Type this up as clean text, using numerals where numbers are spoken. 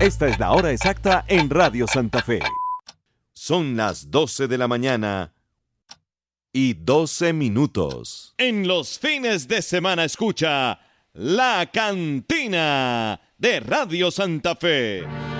Esta es la hora exacta en Radio Santa Fe. Son las 12 de la mañana y 12 minutos. En los fines de semana escucha La Cantina de Radio Santa Fe.